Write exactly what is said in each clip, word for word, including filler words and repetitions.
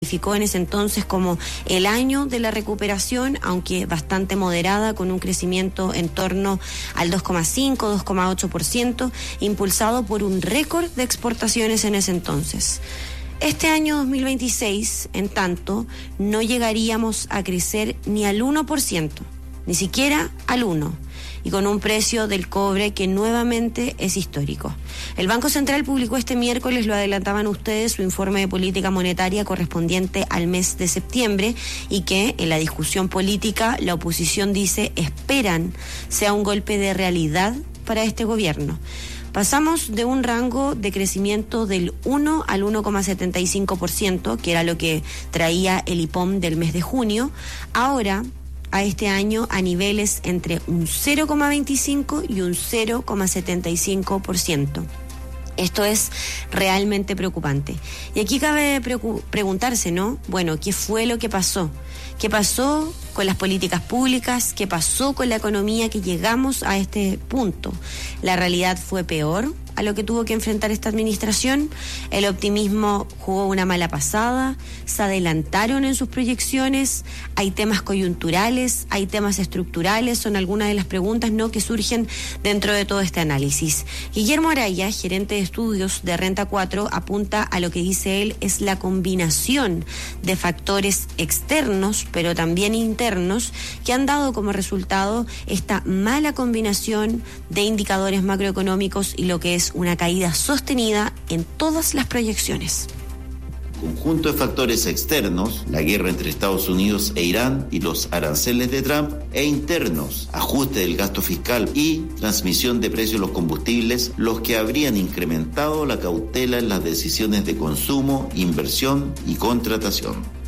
calificó en ese entonces como el año de la recuperación, aunque bastante moderada, con un crecimiento en torno al dos coma cinco, dos coma ocho por ciento, impulsado por un récord de exportaciones en ese entonces. Este año dos mil veintiséis, en tanto, no llegaríamos a crecer ni al uno por ciento, ni siquiera al uno por ciento. Y con un precio del cobre que nuevamente es histórico. El Banco Central publicó este miércoles, lo adelantaban ustedes, su informe de política monetaria correspondiente al mes de septiembre, y que en la discusión política la oposición dice esperan sea un golpe de realidad para este gobierno. Pasamos de un rango de crecimiento del uno al uno coma setenta y cinco por ciento, que era lo que traía el I P O M del mes de junio, ahora a este año a niveles entre un cero coma veinticinco y un cero coma setenta y cinco por ciento. Esto es realmente preocupante. Y aquí cabe preocup- preguntarse, ¿no? Bueno, ¿qué fue lo que pasó? ¿Qué pasó con las políticas públicas? ¿Qué pasó con la economía que llegamos a este punto? ¿La realidad fue peor a lo que tuvo que enfrentar esta administración? ¿El optimismo jugó una mala pasada? ¿Se adelantaron en sus proyecciones? ¿Hay temas coyunturales? ¿Hay temas estructurales? Son algunas de las preguntas, ¿no?, que surgen dentro de todo este análisis. Guillermo Araya, gerente de estudios de Renta cuatro, apunta a lo que dice él es la combinación de factores externos, pero también internos, que han dado como resultado esta mala combinación de indicadores macroeconómicos y lo que es una caída sostenida en todas las proyecciones. Conjunto de factores externos, la guerra entre Estados Unidos e Irán y los aranceles de Trump, e internos, ajuste del gasto fiscal y transmisión de precios de los combustibles, los que habrían incrementado la cautela en las decisiones de consumo, inversión y contratación.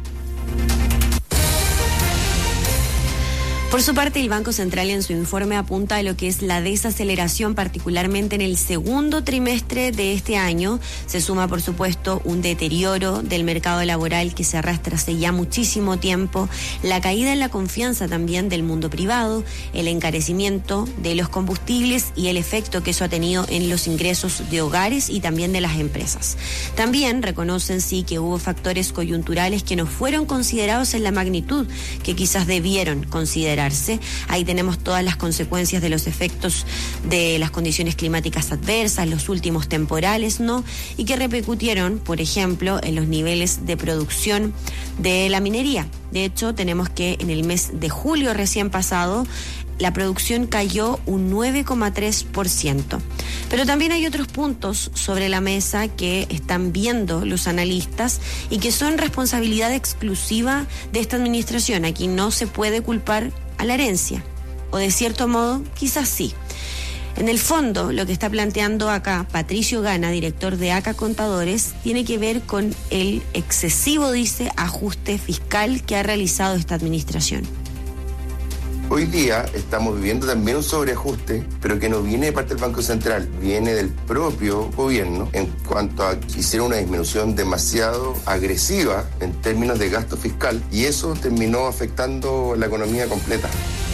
Por su parte, el Banco Central en su informe apunta a lo que es la desaceleración, particularmente en el segundo trimestre de este año. Se suma, por supuesto, un deterioro del mercado laboral que se arrastra hace ya muchísimo tiempo, la caída en la confianza también del mundo privado, el encarecimiento de los combustibles y el efecto que eso ha tenido en los ingresos de hogares y también de las empresas. También reconocen, sí, que hubo factores coyunturales que no fueron considerados en la magnitud que quizás debieron considerar. Ahí tenemos todas las consecuencias de los efectos de las condiciones climáticas adversas, los últimos temporales, ¿no? Y que repercutieron, por ejemplo, en los niveles de producción de la minería. De hecho, tenemos que en el mes de julio recién pasado, la producción cayó un nueve coma tres por ciento. Pero también hay otros puntos sobre la mesa que están viendo los analistas y que son responsabilidad exclusiva de esta administración. Aquí no se puede culpar a la herencia, o de cierto modo, quizás sí. En el fondo, lo que está planteando acá Patricio Gana, director de A C A Contadores, tiene que ver con el excesivo, dice, ajuste fiscal que ha realizado esta administración. Hoy día estamos viviendo también un sobreajuste, pero que no viene de parte del Banco Central, viene del propio gobierno en cuanto a que hicieron una disminución demasiado agresiva en términos de gasto fiscal, y eso terminó afectando la economía completa.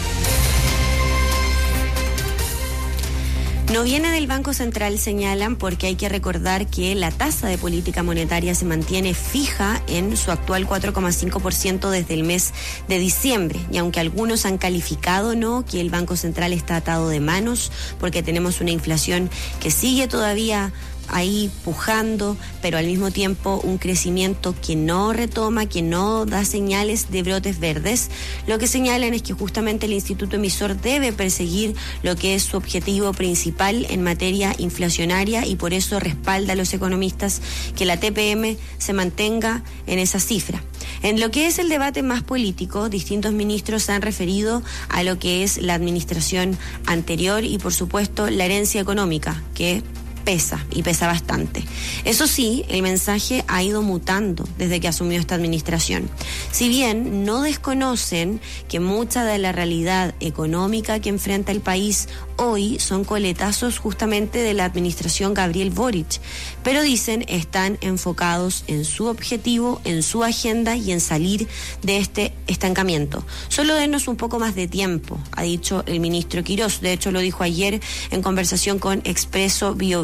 No viene del Banco Central, señalan, porque hay que recordar que la tasa de política monetaria se mantiene fija en su actual cuatro coma cinco por ciento desde el mes de diciembre. Y aunque algunos han calificado, ¿no?, que el Banco Central está atado de manos porque tenemos una inflación que sigue todavía ahí pujando, pero al mismo tiempo un crecimiento que no retoma, que no da señales de brotes verdes, lo que señalan es que justamente el Instituto Emisor debe perseguir lo que es su objetivo principal en materia inflacionaria, y por eso respalda a los economistas que la T P M se mantenga en esa cifra. En lo que es el debate más político, distintos ministros se han referido a lo que es la administración anterior y, por supuesto, la herencia económica, que pesa y pesa bastante. Eso sí, el mensaje ha ido mutando desde que asumió esta administración. Si bien no desconocen que mucha de la realidad económica que enfrenta el país hoy son coletazos justamente de la administración Gabriel Boric, pero dicen están enfocados en su objetivo, en su agenda y en salir de este estancamiento. Solo denos un poco más de tiempo, ha dicho el ministro Quirós. De hecho, lo dijo ayer en conversación con Expreso Bio Bio.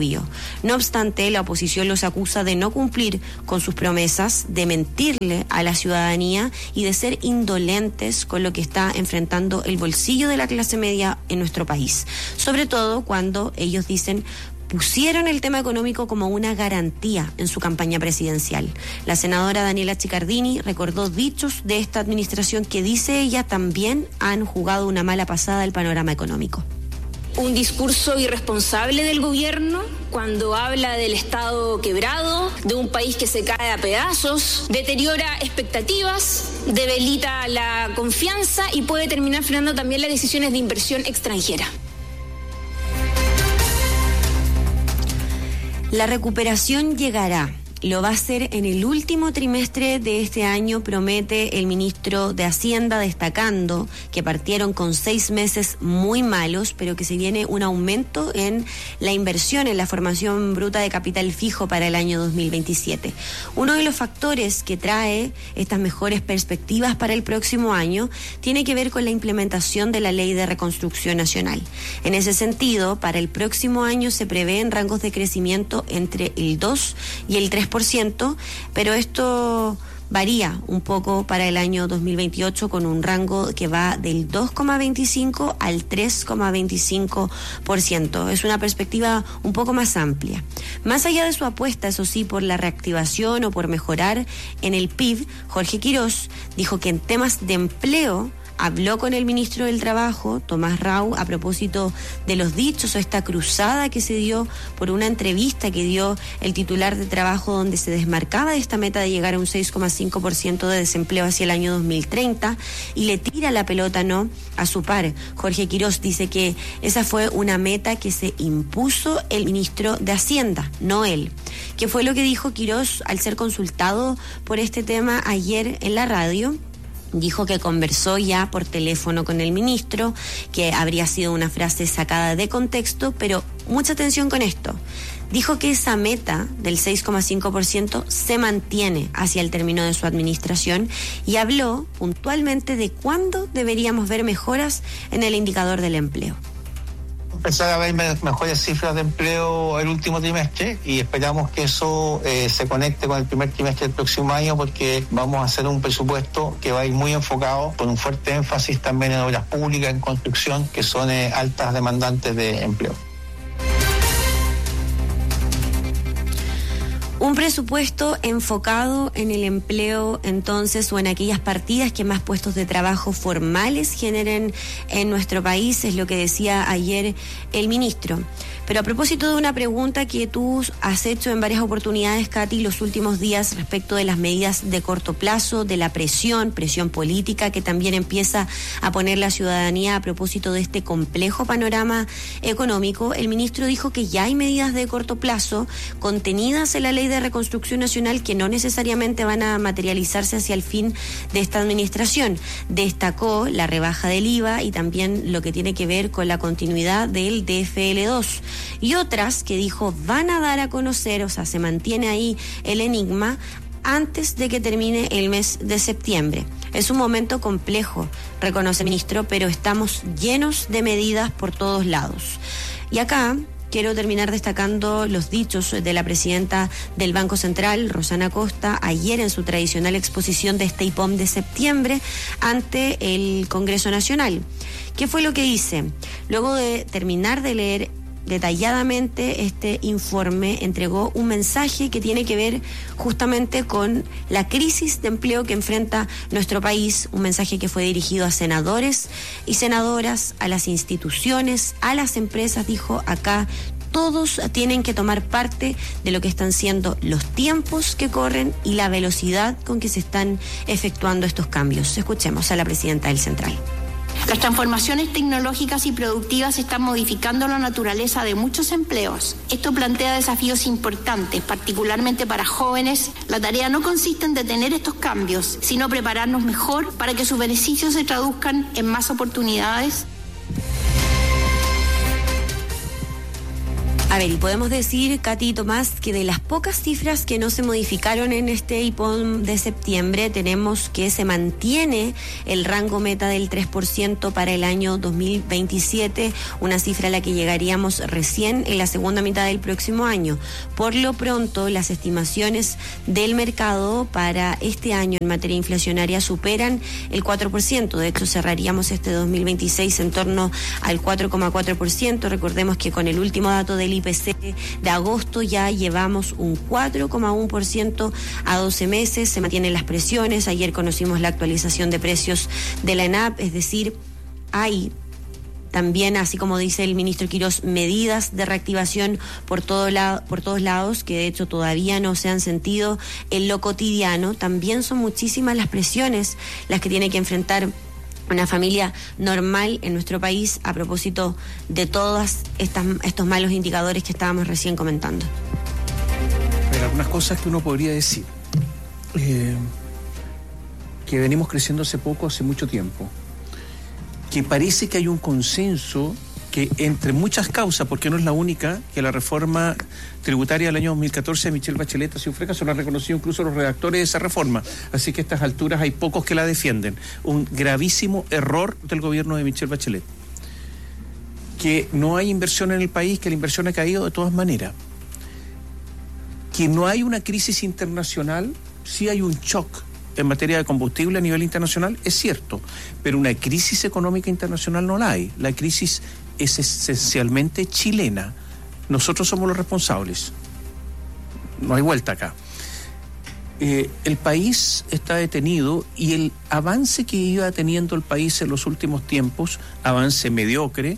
frío. No obstante, la oposición los acusa de no cumplir con sus promesas, de mentirle a la ciudadanía y de ser indolentes con lo que está enfrentando el bolsillo de la clase media en nuestro país. Sobre todo cuando ellos dicen pusieron el tema económico como una garantía en su campaña presidencial. La senadora Daniela Chiccardini recordó dichos de esta administración que, dice ella, también han jugado una mala pasada al panorama económico. Un discurso irresponsable del gobierno cuando habla del Estado quebrado, de un país que se cae a pedazos, deteriora expectativas, debilita la confianza y puede terminar frenando también las decisiones de inversión extranjera. La recuperación llegará. Lo va a hacer en el último trimestre de este año, promete el ministro de Hacienda, destacando que partieron con seis meses muy malos, pero que se viene un aumento en la inversión en la formación bruta de capital fijo para el año dos mil veintisiete. Uno de los factores que trae estas mejores perspectivas para el próximo año tiene que ver con la implementación de la Ley de Reconstrucción Nacional. En ese sentido, para el próximo año se prevén rangos de crecimiento entre el dos y el tres por ciento, pero esto varía un poco para el año dos mil veintiocho con un rango que va del dos coma veinticinco al tres coma veinticinco por ciento. Es una perspectiva un poco más amplia. Más allá de su apuesta, eso sí, por la reactivación o por mejorar en el P I B, Jorge Quirós dijo que en temas de empleo habló con el ministro del Trabajo, Tomás Rau, a propósito de los dichos o esta cruzada que se dio por una entrevista que dio el titular de Trabajo, donde se desmarcaba de esta meta de llegar a un seis coma cinco por ciento de desempleo hacia el año dos mil treinta, y le tira la pelota no a su par. Jorge Quirós dice que esa fue una meta que se impuso el ministro de Hacienda, no él. ¿Qué fue lo que dijo Quirós al ser consultado por este tema ayer en la radio? Dijo que conversó ya por teléfono con el ministro, que habría sido una frase sacada de contexto, pero mucha atención con esto. Dijo que esa meta del seis coma cinco por ciento se mantiene hacia el término de su administración y habló puntualmente de cuándo deberíamos ver mejoras en el indicador del empleo. Empezar a ver mejores cifras de empleo el último trimestre y esperamos que eso eh, se conecte con el primer trimestre del próximo año, porque vamos a hacer un presupuesto que va a ir muy enfocado con un fuerte énfasis también en obras públicas, en construcción, que son eh, altas demandantes de empleo. Un presupuesto enfocado en el empleo, entonces, o en aquellas partidas que más puestos de trabajo formales generen en nuestro país, es lo que decía ayer el ministro. Pero a propósito de una pregunta que tú has hecho en varias oportunidades, Katy, los últimos días respecto de las medidas de corto plazo, de la presión, presión política que también empieza a poner la ciudadanía a propósito de este complejo panorama económico, el ministro dijo que ya hay medidas de corto plazo contenidas en la Ley de Reconstrucción Nacional que no necesariamente van a materializarse hacia el fin de esta administración. Destacó la rebaja del I V A y también lo que tiene que ver con la continuidad del D F L dos. Y otras que dijo van a dar a conocer, o sea, se mantiene ahí el enigma antes de que termine el mes de septiembre. Es un momento complejo, reconoce el ministro, pero estamos llenos de medidas por todos lados. Y acá quiero terminar destacando los dichos de la presidenta del Banco Central, Rosana Costa, ayer en su tradicional exposición de este I P O M de septiembre ante el Congreso Nacional. ¿Qué fue lo que dice? Luego de terminar de leer detalladamente este informe, entregó un mensaje que tiene que ver justamente con la crisis de empleo que enfrenta nuestro país, un mensaje que fue dirigido a senadores y senadoras, a las instituciones, a las empresas. Dijo acá: todos tienen que tomar parte de lo que están siendo los tiempos que corren y la velocidad con que se están efectuando estos cambios. Escuchemos a la presidenta del Central. Las transformaciones tecnológicas y productivas están modificando la naturaleza de muchos empleos. Esto plantea desafíos importantes, particularmente para jóvenes. La tarea no consiste en detener estos cambios, sino prepararnos mejor para que sus beneficios se traduzcan en más oportunidades. A ver, y podemos decir, Katy y Tomás, que de las pocas cifras que no se modificaron en este I P O M de septiembre, tenemos que se mantiene el rango meta del tres por ciento para el año dos mil veintisiete, una cifra a la que llegaríamos recién en la segunda mitad del próximo año. Por lo pronto, las estimaciones del mercado para este año en materia inflacionaria superan el cuatro por ciento. De hecho, cerraríamos este dos mil veintiséis en torno al cuatro coma cuatro por ciento. Recordemos que con el último dato del I P C de agosto ya llevamos un cuatro coma uno por ciento a doce meses, se mantienen las presiones. Ayer conocimos la actualización de precios de la ENAP, es decir, hay también, así como dice el ministro Quirós, medidas de reactivación por, todo la, por todos lados, que de hecho todavía no se han sentido en lo cotidiano. También son muchísimas las presiones las que tiene que enfrentar una familia normal en nuestro país a propósito de todos estos malos indicadores que estábamos recién comentando. Pero algunas cosas que uno podría decir. Eh, que venimos creciendo hace poco, hace mucho tiempo. Que parece que hay un consenso que entre muchas causas, porque no es la única, que la reforma tributaria del año dos mil catorce de Michelle Bachelet ha sido fracaso, lo han reconocido incluso los redactores de esa reforma, así que a estas alturas hay pocos que la defienden. Un gravísimo error del gobierno de Michelle Bachelet. Que no hay inversión en el país, que la inversión ha caído de todas maneras. Que no hay una crisis internacional, sí hay un shock en materia de combustible a nivel internacional, es cierto, pero una crisis económica internacional no la hay. La crisis es esencialmente chilena. Nosotros somos los responsables. No hay vuelta acá. Eh, el país está detenido y el avance que iba teniendo el país en los últimos tiempos, avance mediocre,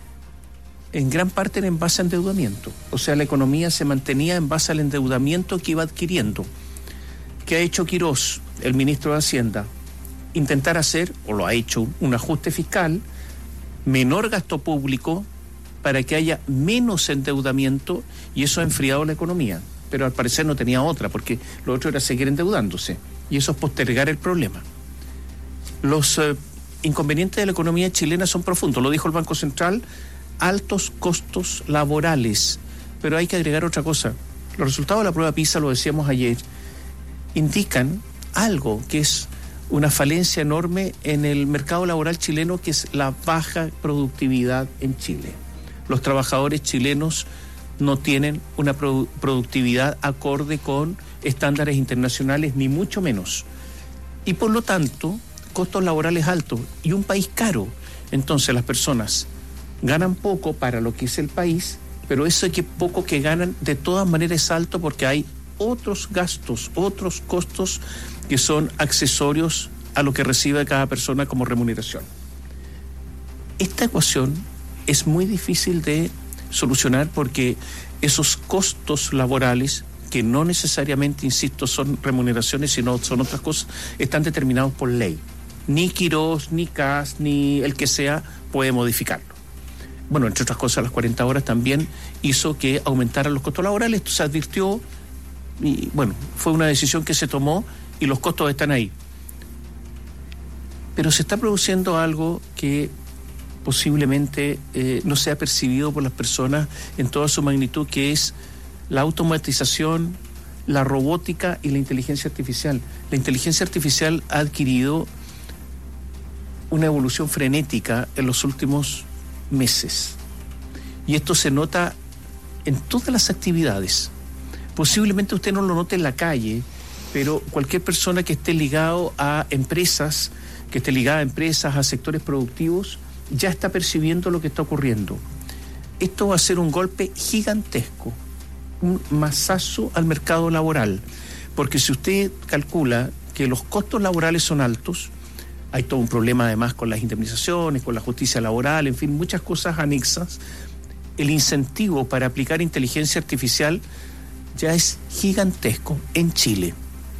en gran parte era en base a endeudamiento. O sea, la economía se mantenía en base al endeudamiento que iba adquiriendo. ¿Qué ha hecho Quirós, el ministro de Hacienda? Intentar hacer, o lo ha hecho, un ajuste fiscal, menor gasto público, para que haya menos endeudamiento, y eso ha enfriado la economía. Pero al parecer no tenía otra, porque lo otro era seguir endeudándose, y eso es postergar el problema. Los eh, inconvenientes de la economía chilena son profundos, lo dijo el Banco Central, altos costos laborales, pero hay que agregar otra cosa. Los resultados de la prueba PISA, lo decíamos ayer, indican algo que es una falencia enorme en el mercado laboral chileno, que es la baja productividad en Chile. Los trabajadores chilenos no tienen una produ- productividad acorde con estándares internacionales, ni mucho menos. Y por lo tanto, costos laborales altos y un país caro. Entonces las personas ganan poco para lo que es el país, pero eso que poco que ganan de todas maneras es alto porque hay otros gastos, otros costos que son accesorios a lo que recibe cada persona como remuneración. Esta ecuación es muy difícil de solucionar porque esos costos laborales, que no necesariamente, insisto, son remuneraciones, sino son otras cosas, están determinados por ley. Ni Quirós, ni C A S, ni el que sea puede modificarlo. Bueno, entre otras cosas, las cuarenta horas también hizo que aumentaran los costos laborales. Esto se advirtió y, bueno, fue una decisión que se tomó y los costos están ahí. Pero se está produciendo algo que posiblemente eh, no sea percibido por las personas en toda su magnitud, que es la automatización, la robótica y la inteligencia artificial. La inteligencia artificial ha adquirido una evolución frenética en los últimos meses. Y esto se nota en todas las actividades. Posiblemente usted no lo note en la calle, pero cualquier persona que esté ligado a empresas, que esté ligada a empresas, a sectores productivos, ya está percibiendo lo que está ocurriendo. Esto va a ser un golpe gigantesco, un mazazo al mercado laboral, porque si usted calcula que los costos laborales son altos, hay todo un problema además con las indemnizaciones, con la justicia laboral, en fin, muchas cosas anexas. El incentivo para aplicar inteligencia artificial ya es gigantesco en Chile.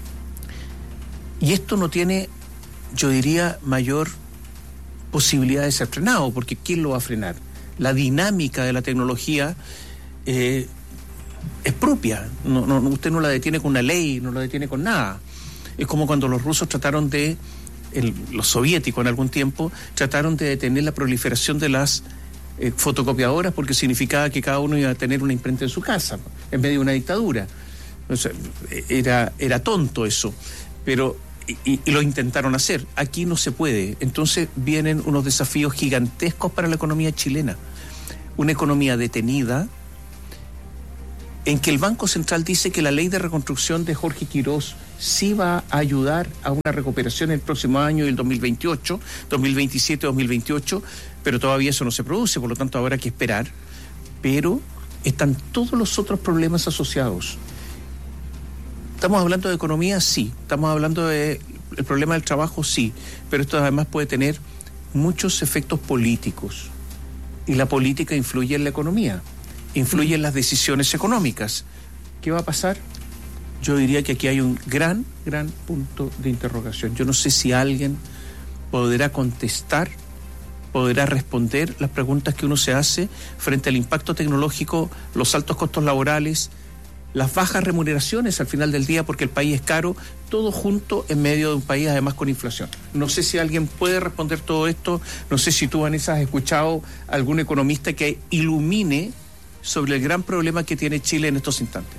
Y esto no tiene, yo diría, mayor posibilidad de ser frenado, porque ¿quién lo va a frenar? La dinámica de la tecnología eh, es propia. No, no, usted no la detiene con una ley, no la detiene con nada. Es como cuando los rusos trataron de, el, los soviéticos en algún tiempo, trataron de detener la proliferación de las eh, fotocopiadoras porque significaba que cada uno iba a tener una imprenta en su casa, en medio de una dictadura. O sea, era, era tonto eso, pero y, y lo intentaron hacer. Aquí no se puede. Entonces vienen unos desafíos gigantescos para la economía chilena. Una economía detenida, en que el Banco Central dice que la ley de reconstrucción de Jorge Quirós sí va a ayudar a una recuperación el próximo año, el dos mil veintiocho, dos mil veintisiete, dos mil veintiocho, pero todavía eso no se produce, por lo tanto habrá que esperar. Pero están todos los otros problemas asociados. ¿Estamos hablando de economía? Sí. ¿Estamos hablando del problema del trabajo? Sí. Pero esto además puede tener muchos efectos políticos. Y la política influye en la economía, influye en las decisiones económicas. ¿Qué va a pasar? Yo diría que aquí hay un gran, gran punto de interrogación. Yo no sé si alguien podrá contestar, podrá responder las preguntas que uno se hace frente al impacto tecnológico, los altos costos laborales, las bajas remuneraciones al final del día porque el país es caro, todo junto en medio de un país además con inflación. No sé si alguien puede responder todo esto, no sé si tú, Vanessa, has escuchado a algún economista que ilumine sobre el gran problema que tiene Chile en estos instantes.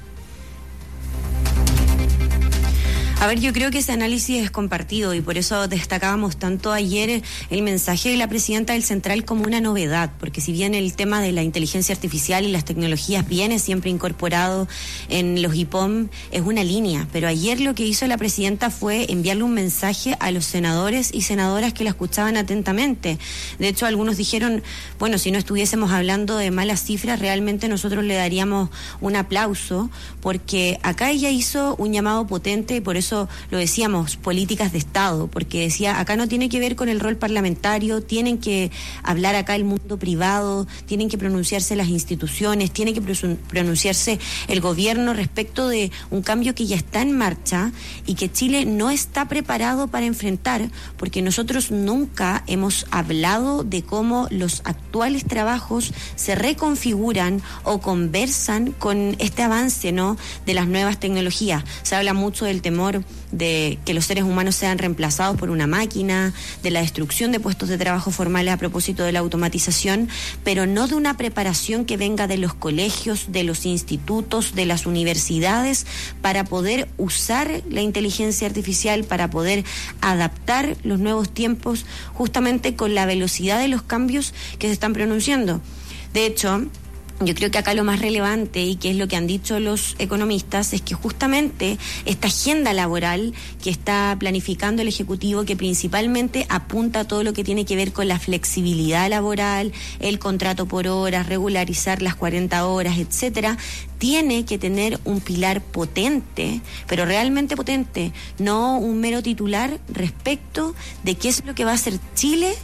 A ver, yo creo que ese análisis es compartido y por eso destacábamos tanto ayer el mensaje de la presidenta del Central como una novedad, porque si bien el tema de la inteligencia artificial y las tecnologías viene siempre incorporado en los I P O M, es una línea, pero ayer lo que hizo la presidenta fue enviarle un mensaje a los senadores y senadoras que la escuchaban atentamente. De hecho, algunos dijeron, bueno, si no estuviésemos hablando de malas cifras, realmente nosotros le daríamos un aplauso, porque acá ella hizo un llamado potente y por eso lo decíamos, políticas de Estado, porque decía, acá no tiene que ver con el rol parlamentario, tienen que hablar acá el mundo privado, tienen que pronunciarse las instituciones, tiene que pronunciarse el gobierno respecto de un cambio que ya está en marcha y que Chile no está preparado para enfrentar, porque nosotros nunca hemos hablado de cómo los actuales trabajos se reconfiguran o conversan con este avance, ¿no?, de las nuevas tecnologías. Se habla mucho del temor de que los seres humanos sean reemplazados por una máquina, de la destrucción de puestos de trabajo formales a propósito de la automatización, pero no de una preparación que venga de los colegios, de los institutos, de las universidades, para poder usar la inteligencia artificial, para poder adaptar los nuevos tiempos justamente con la velocidad de los cambios que se están pronunciando. De hecho, yo creo que acá lo más relevante, y que es lo que han dicho los economistas, es que justamente esta agenda laboral que está planificando el Ejecutivo, que principalmente apunta a todo lo que tiene que ver con la flexibilidad laboral, el contrato por horas, regularizar las cuarenta horas, etcétera, tiene que tener un pilar potente, pero realmente potente, no un mero titular respecto de qué es lo que va a hacer Chile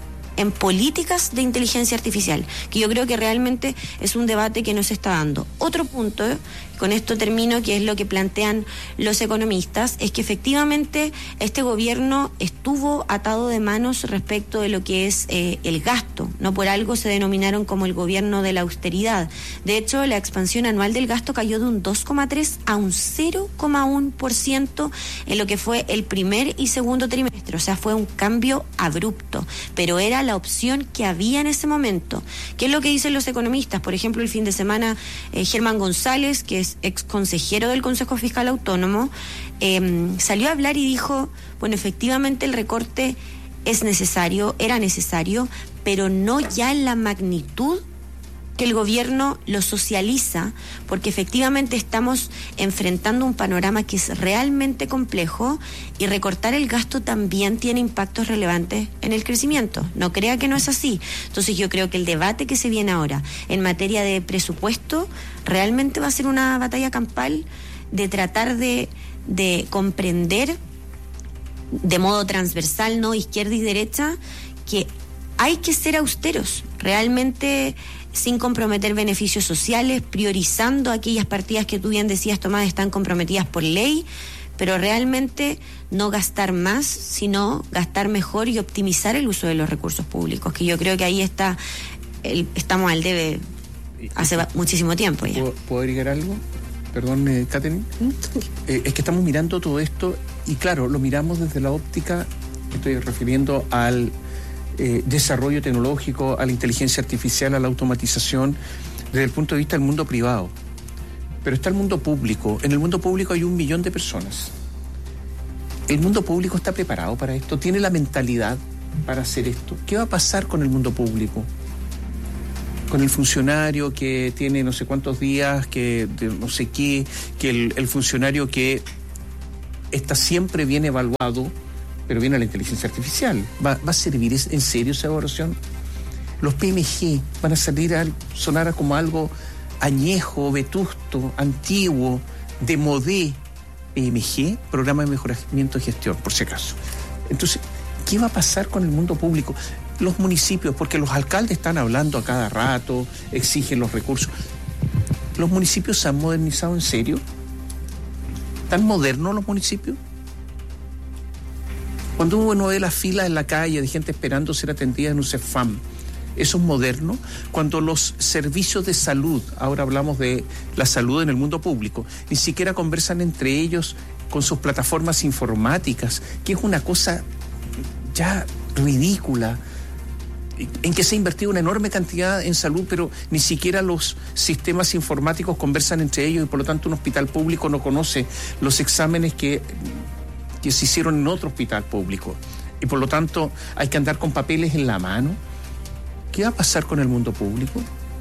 en políticas de inteligencia artificial, que yo creo que realmente es un debate que no se está dando. Otro punto, con esto termino, que es lo que plantean los economistas, es que efectivamente este gobierno estuvo atado de manos respecto de lo que es eh, el gasto. No por algo se denominaron como el gobierno de la austeridad. De hecho, la expansión anual del gasto cayó de un dos coma tres a un cero coma uno por ciento en lo que fue el primer y segundo trimestre. O sea, fue un cambio abrupto, pero era la opción que había en ese momento. ¿Qué es lo que dicen los economistas? Por ejemplo, el fin de semana, eh, Germán González, que es ex consejero del Consejo Fiscal Autónomo, eh, salió a hablar y dijo, bueno, efectivamente el recorte es necesario, era necesario, pero no ya en la magnitud que el gobierno lo socializa, porque efectivamente estamos enfrentando un panorama que es realmente complejo y recortar el gasto también tiene impactos relevantes en el crecimiento. No crea que no es así. Entonces yo creo que el debate que se viene ahora en materia de presupuesto realmente va a ser una batalla campal de tratar de, de comprender de modo transversal, no izquierda y derecha, que hay que ser austeros, realmente sin comprometer beneficios sociales, priorizando aquellas partidas que tú bien decías, Tomás, están comprometidas por ley, pero realmente no gastar más, sino gastar mejor y optimizar el uso de los recursos públicos, que yo creo que ahí está, el, estamos al debe hace muchísimo tiempo ya. ¿Puedo, ¿puedo agregar algo? Perdón, eh, Catherine. Eh, es que estamos mirando todo esto y claro, lo miramos desde la óptica, estoy refiriendo al eh, desarrollo tecnológico, a la inteligencia artificial, a la automatización, desde el punto de vista del mundo privado. Pero está el mundo público. En el mundo público hay un millón de personas. ¿El mundo público está preparado para esto? ¿Tiene la mentalidad para hacer esto? ¿Qué va a pasar con el mundo público? Con el funcionario que tiene no sé cuántos días, que de no sé qué, que el, el funcionario que está siempre bien evaluado, pero viene la inteligencia artificial. ¿Va, va a servir en serio esa evaluación? Los P M G van a salir a sonar como algo añejo, vetusto, antiguo, de modé. P M G, Programa de Mejoramiento de Gestión, por si acaso. Entonces, ¿qué va a pasar con el mundo público? Los municipios, porque los alcaldes están hablando a cada rato, exigen los recursos. ¿Los municipios se han modernizado en serio? ¿Tan modernos los municipios? Cuando uno ve las filas en la calle de gente esperando ser atendida en un CEFAM, ¿eso es moderno? Cuando los servicios de salud, ahora hablamos de la salud en el mundo público, ni siquiera conversan entre ellos con sus plataformas informáticas, que es una cosa ya ridícula, en que se ha invertido una enorme cantidad en salud, pero ni siquiera los sistemas informáticos conversan entre ellos y por lo tanto un hospital público no conoce los exámenes que, que se hicieron en otro hospital público. Y por lo tanto hay que andar con papeles en la mano. ¿Qué va a pasar con el mundo público?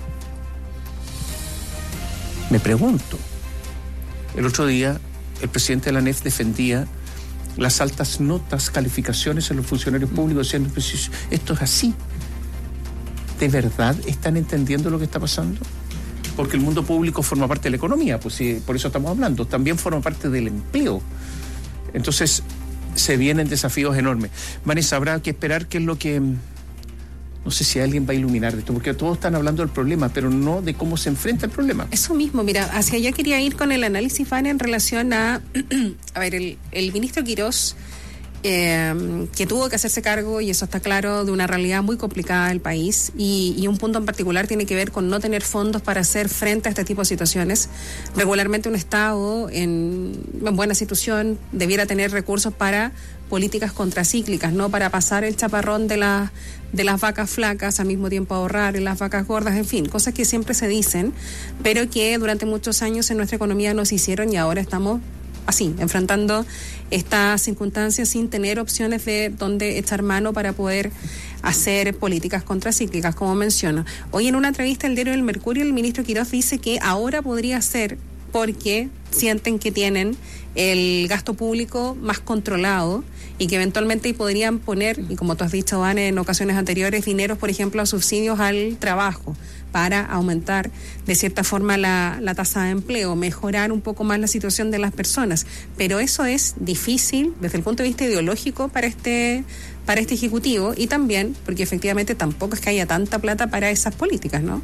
Me pregunto. El otro día el presidente de la A N E F defendía las altas notas, calificaciones en los funcionarios públicos, diciendo, pues esto es así. ¿De verdad están entendiendo lo que está pasando? Porque el mundo público forma parte de la economía, pues sí, por eso estamos hablando, también forma parte del empleo. Entonces, se vienen desafíos enormes. Vanessa, habrá que esperar qué es lo que... No sé si alguien va a iluminar de esto, porque todos están hablando del problema, pero no de cómo se enfrenta el problema. Eso mismo, mira, hacia allá quería ir con el análisis, Vane, en relación a... a ver, el, el ministro Quirós, eh, que tuvo que hacerse cargo, y eso está claro, de una realidad muy complicada del país, y, y un punto en particular tiene que ver con no tener fondos para hacer frente a este tipo de situaciones. Regularmente un Estado en, en buena situación debiera tener recursos para políticas contracíclicas, no para pasar el chaparrón de las de las vacas flacas, al mismo tiempo ahorrar en las vacas gordas, en fin, cosas que siempre se dicen, pero que durante muchos años en nuestra economía no se hicieron y ahora estamos así, enfrentando estas circunstancias sin tener opciones de dónde echar mano para poder hacer políticas contracíclicas, como menciono. Hoy en una entrevista al diario El Mercurio, el ministro Quirós dice que ahora podría ser porque sienten que tienen el gasto público más controlado y que eventualmente podrían poner, y como tú has dicho, Van, en ocasiones anteriores, dineros, por ejemplo, a subsidios al trabajo para aumentar de cierta forma la, la tasa de empleo, mejorar un poco más la situación de las personas. Pero eso es difícil desde el punto de vista ideológico para este, para este Ejecutivo, y también porque efectivamente tampoco es que haya tanta plata para esas políticas, ¿no?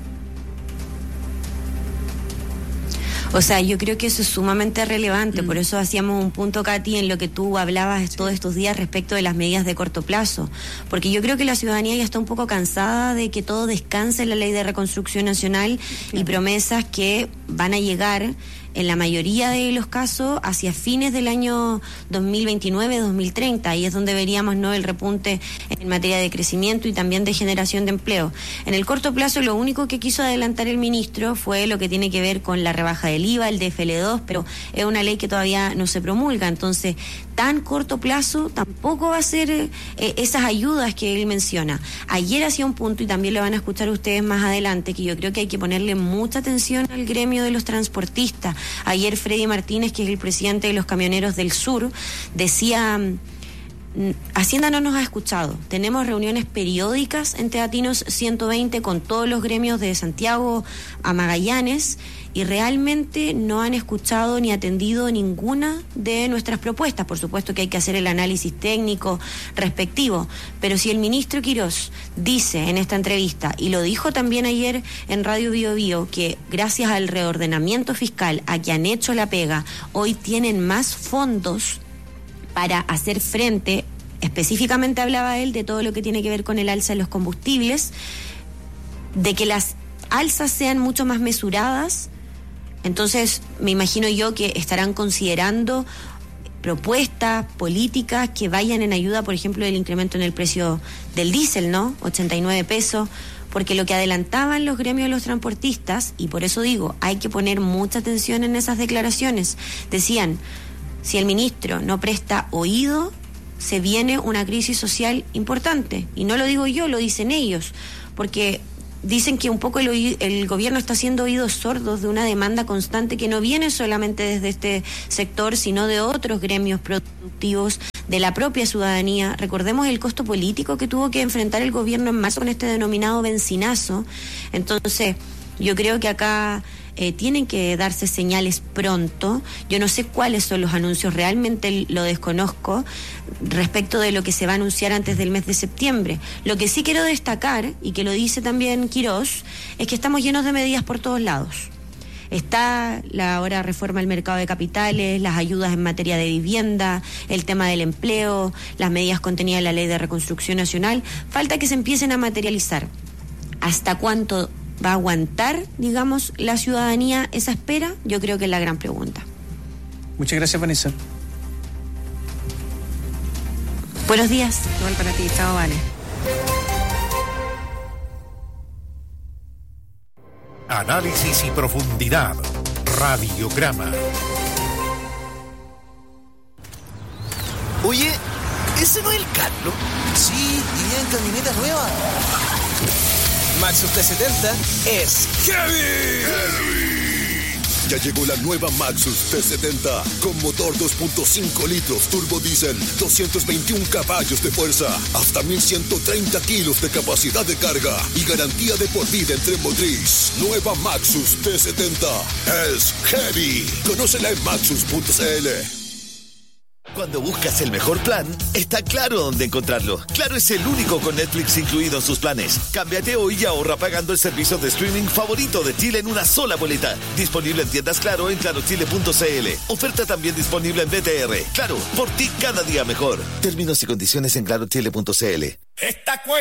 O sea, yo creo que eso es sumamente relevante, mm. por eso hacíamos un punto, Katy, en lo que tú hablabas sí. todos estos días respecto de las medidas de corto plazo, porque yo creo que la ciudadanía ya está un poco cansada de que todo descanse en la Ley de Reconstrucción Nacional sí. y promesas que van a llegar en la mayoría de los casos hacia fines del año dos mil veintinueve, dos mil treinta, y es donde veríamos no el repunte en materia de crecimiento y también de generación de empleo. En el corto plazo lo único que quiso adelantar el ministro fue lo que tiene que ver con la rebaja del I V A, el D F L dos, pero es una ley que todavía no se promulga, entonces tan corto plazo tampoco va a ser eh, esas ayudas que él menciona. Ayer hacía un punto, y también lo van a escuchar ustedes más adelante, que yo creo que hay que ponerle mucha atención al gremio de los transportistas. Ayer Freddy Martínez, que es el presidente de los camioneros del sur, decía: Hacienda no nos ha escuchado. Tenemos reuniones periódicas en Teatinos ciento veinte con todos los gremios de Santiago a Magallanes, y realmente no han escuchado ni atendido ninguna de nuestras propuestas. Por supuesto que hay que hacer el análisis técnico respectivo, pero si el ministro Quirós dice en esta entrevista, y lo dijo también ayer en Radio Bio Bio, que gracias al reordenamiento fiscal, a que han hecho la pega, hoy tienen más fondos para hacer frente, específicamente hablaba él de todo lo que tiene que ver con el alza de los combustibles, de que las alzas sean mucho más mesuradas. Entonces me imagino yo que estarán considerando propuestas políticas que vayan en ayuda, por ejemplo, del incremento en el precio del diésel, ¿no? ochenta y nueve pesos, porque lo que adelantaban los gremios de los transportistas, y por eso digo, hay que poner mucha atención en esas declaraciones, decían, si el ministro no presta oído, se viene una crisis social importante, y no lo digo yo, lo dicen ellos, porque dicen que un poco el, oí- el gobierno está haciendo oídos sordos de una demanda constante que no viene solamente desde este sector, sino de otros gremios productivos, de la propia ciudadanía. Recordemos el costo político que tuvo que enfrentar el gobierno en marzo con este denominado bencinazo. Entonces, yo creo que acá eh, tienen que darse señales pronto. Yo no sé cuáles son los anuncios, realmente lo desconozco respecto de lo que se va a anunciar antes del mes de septiembre. Lo que sí quiero destacar, y que lo dice también Quirós, es que estamos llenos de medidas por todos lados. Está la ahora reforma del mercado de capitales, las ayudas en materia de vivienda, el tema del empleo, las medidas contenidas en la Ley de Reconstrucción Nacional. Falta que se empiecen a materializar. ¿Hasta cuánto va a aguantar, digamos, la ciudadanía esa espera? Yo creo que es la gran pregunta. Muchas gracias, Vanessa. Buenos días. Igual para ti, chao, Vane. Análisis y profundidad. Radiograma. Oye, ¿ese no es el Carlos? Sí, iría en camioneta nueva. Maxus T setenta es heavy. heavy. Ya llegó la nueva Maxus T setenta con motor dos punto cinco litros turbo diésel, doscientos veintiún caballos de fuerza, hasta mil ciento treinta kilos de capacidad de carga y garantía de por vida en tren motriz. Nueva Maxus T setenta es heavy. Conócela en maxus punto c l. Cuando buscas el mejor plan, está claro dónde encontrarlo. Claro es el único con Netflix incluido en sus planes. Cámbiate hoy y ahorra pagando el servicio de streaming favorito de Chile en una sola boleta. Disponible en tiendas Claro en claro chile punto c l. Oferta también disponible en B T R. Claro, por ti cada día mejor. Términos y condiciones en claro chile punto c l. Esta